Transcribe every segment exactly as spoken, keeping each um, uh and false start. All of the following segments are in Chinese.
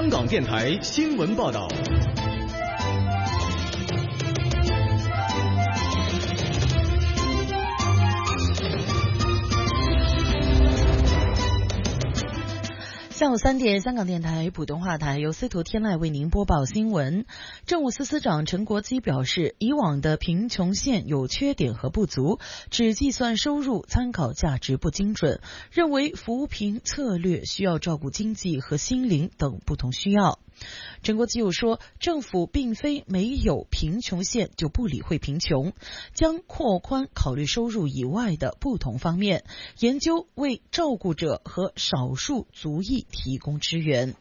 香港电台新闻报道。 下午三点，香港电台普通话台由司徒天籁为您播报新闻。政务司司长陈国基表示，以往的贫穷线有缺点和不足，只计算收入，参考价值不精准，认为扶贫策略需要照顾经济和心灵等不同需要。陈国基又说，政府并非没有贫穷线就不理会贫穷，将扩宽考虑收入以外的不同方面，研究为照顾者和少数族裔提供支援。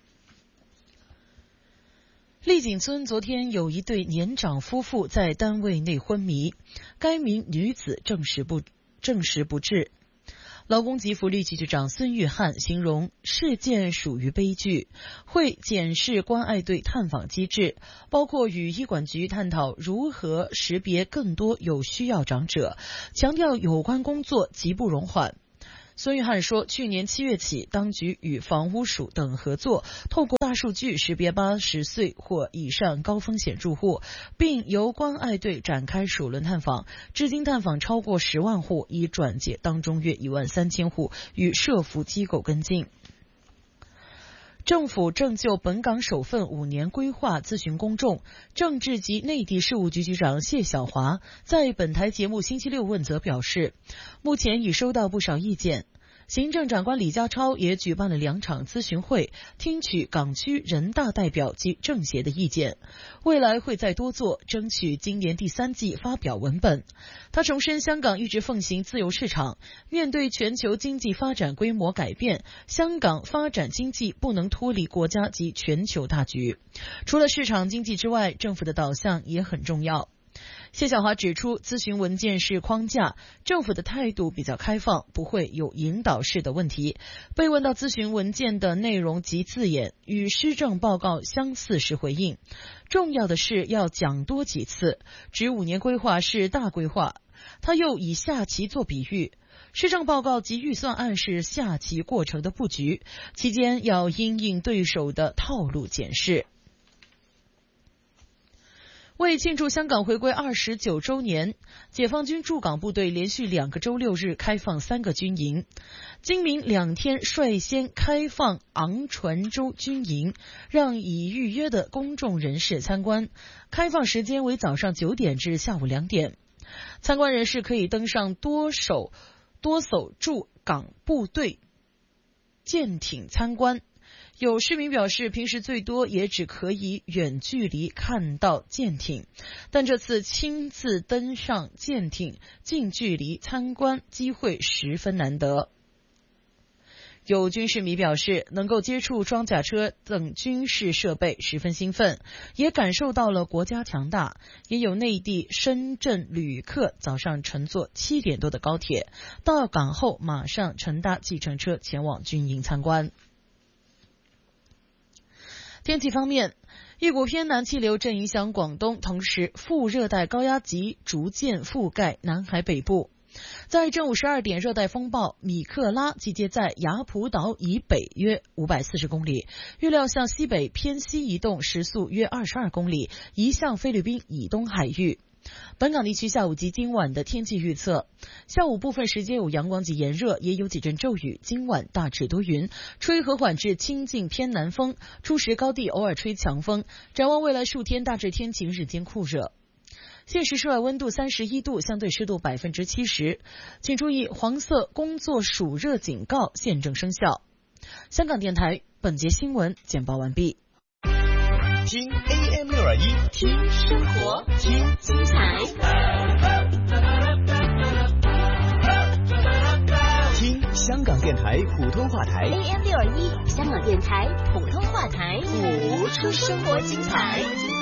丽景村昨天有一对年长夫妇在单位内昏迷，该名女子证实不证实不治。劳工及福利局局长孙玉菡形容事件属于悲剧，会检视关爱队探访机制，包括与医管局探讨如何识别更多有需要长者，强调有关工作急不容缓。孙玉菡说，去年七月起，当局与房屋署等合作，透过大数据识别八十岁或以上高风险住户，并由关爱队展开首轮探访，至今探访超过十万户，已转介当中约一万三千户与社福机构跟进。政府正就本港首份五年规划咨询公众，政治及内地事务局局长谢晓华在本台节目星期六问责表示，目前已收到不少意见。行政长官李家超也举办了两场咨询会，听取港区人大代表及政协的意见，未来会再多做，争取今年第三季发表文本。他重申，香港一直奉行自由市场，面对全球经济发展规模改变，香港发展经济不能脱离国家及全球大局。除了市场经济之外，政府的导向也很重要。谢晓华指出，咨询文件是框架，政府的态度比较开放，不会有引导式的问题。被问到咨询文件的内容及字眼与施政报告相似时回应，重要的是要讲多几次，指五年规划是大规划。他又以下棋做比喻，施政报告及预算案是下棋过程的布局，期间要因应对手的套路检视。为庆祝香港回归二十九周年，解放军驻港部队连续两个周六日开放三个军营。今明两天率先开放昂船洲军营，让已预约的公众人士参观。开放时间为早上九点至下午两点。参观人士可以登上多艘多艘驻港部队舰艇参观。有市民表示，平时最多也只可以远距离看到舰艇，但这次亲自登上舰艇，近距离参观机会十分难得。有军事迷表示，能够接触装甲车等军事设备十分兴奋，也感受到了国家强大。也有内地深圳旅客早上乘坐七点多的高铁，到港后马上乘搭计程车前往军营参观。天气方面，一股偏南气流正影响广东，同时副热带高压脊逐渐覆盖南海北部。在正午十二点，热带风暴米克拉集结在雅浦岛以北约五百四十公里，预料向西北偏西移动，时速约二十二公里，移向菲律宾以东海域。本港地区下午及今晚的天气预测，下午部分时间有阳光及炎热，也有几阵骤雨，今晚大致多云，吹和缓至清劲偏南风，初时高地偶尔吹强风。展望未来数天大致天晴，日间酷热。现时室外温度三十一度，相对湿度百分之七十，请注意黄色工作暑热警告现正生效。香港电台本节新闻简报完毕。 听 A M 六二一， 听生活，听精彩， 听香港电台普通话台 A M 六二一，香港电台普通话台，活出生活精彩。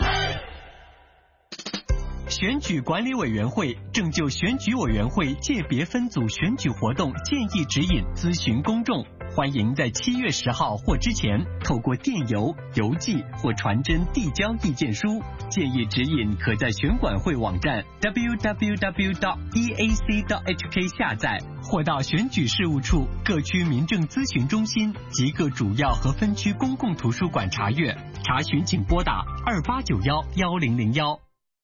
选举管理委员会正就选举委员会界别分组选举活动建议指引咨询公众。 欢迎在七月十号或之前透过电邮、邮寄或传真递交意见书。建议指引可在选管会网站 double-u double-u double-u 点 e a c 点 h k 下载，或到选举事务处各区民政咨询中心及各主要和分区公共图书馆查阅。查询请拨打二八九幺幺零零幺。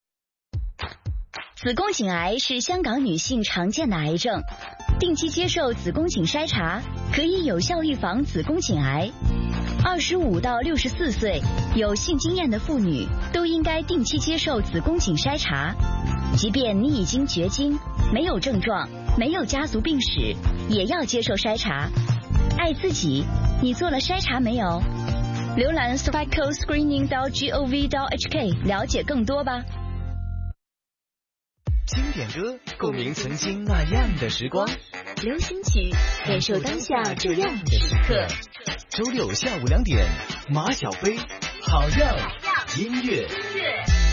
子宫颈癌是香港女性常见的癌症，定期接受子宫颈筛查可以有效预防子宫颈癌。二十五到六十四岁有性经验的妇女都应该定期接受子宫颈筛查，即便你已经绝经，没有症状，没有家族病史，也要接受筛查。爱自己，你做了筛查没有？浏览 cervical screening 点 gov 点 h k 了解更多吧。 经典歌，共鸣曾经那样的时光； 流行曲，感受当下这样的时刻。 周六下午两点，马小飞，好样音乐。音乐